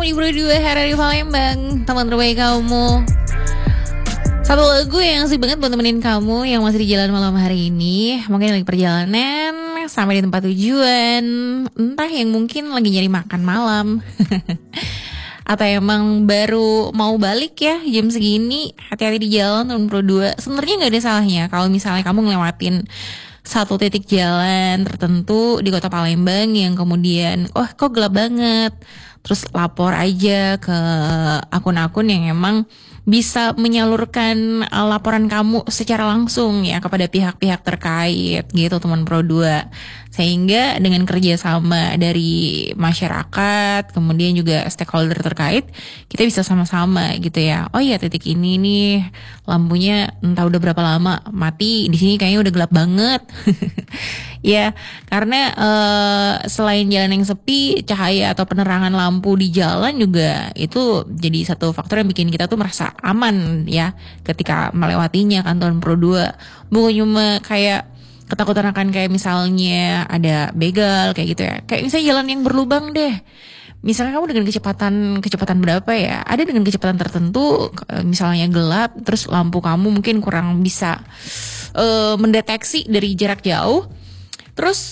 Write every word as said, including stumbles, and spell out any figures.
kamu di Pro dua H R R I Palembang, teman terbaik kamu. Satu lagu yang asik banget buat temenin kamu yang masih di jalan malam hari ini. Mungkin lagi perjalanan sampai di tempat tujuan, entah yang mungkin lagi nyari makan malam atau emang baru mau balik ya jam segini. Hati-hati di jalan teman Pro dua. Sebenarnya gak ada salahnya kalau misalnya kamu ngelewatin satu titik jalan tertentu di kota Palembang yang kemudian, oh kok gelap banget, terus lapor aja ke akun-akun yang emang bisa menyalurkan uh, laporan kamu secara langsung ya kepada pihak-pihak terkait gitu teman Pro dua. Sehingga dengan kerjasama dari masyarakat, kemudian juga stakeholder terkait, kita bisa sama-sama gitu ya. Oh iya, titik ini nih lampunya entah udah berapa lama mati, di sini kayaknya udah gelap banget. Ya, karena uh, selain jalan yang sepi, cahaya atau penerangan lampu di jalan juga itu jadi satu faktor yang bikin kita tuh merasa aman ya ketika melewatinya kan teman Pro dua. Bukan cuma kayak ketakutan akan kayak misalnya ada begal kayak gitu ya. Kayak misalnya jalan yang berlubang deh. Misalnya kamu dengan kecepatan kecepatan berapa ya? Ada dengan kecepatan tertentu, misalnya gelap, terus lampu kamu mungkin kurang bisa uh, mendeteksi dari jarak jauh. Terus